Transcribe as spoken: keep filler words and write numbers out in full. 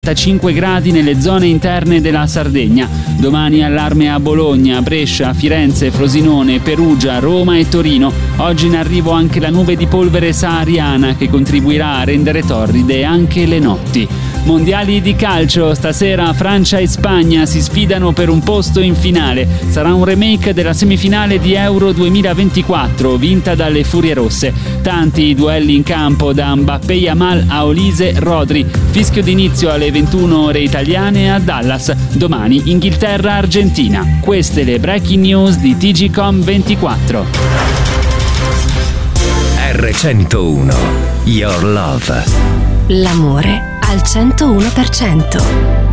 cinque gradi nelle zone interne della Sardegna. Domani allarme a Bologna, Brescia, Firenze, Frosinone, Perugia, Roma e Torino. Oggi in arrivo anche la nube di polvere sahariana che contribuirà a rendere torride anche le notti. Mondiali di calcio, stasera Francia e Spagna si sfidano per un posto in finale. Sarà un remake della semifinale di Euro duemilaventiquattro, vinta dalle Furie Rosse. Tanti i duelli in campo, da Mbappé Yamal a Olise Rodri. Fischio d'inizio alle ventuno ore italiane a Dallas. Domani Inghilterra-Argentina. Queste le breaking news di T G Com ventiquattro. R centouno, Your Love. L'amore al centouno per cento.